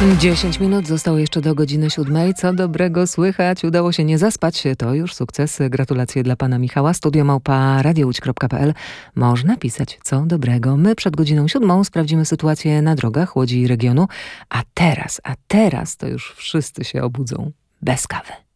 10 minut zostało jeszcze do godziny 7. Co dobrego słychać? Udało się nie zaspać. To już sukces. Gratulacje dla pana Michała. studio@radiołódź.pl. Można pisać co dobrego. My przed godziną 7 sprawdzimy sytuację na drogach Łodzi i regionu. A teraz to już wszyscy się obudzą bez kawy.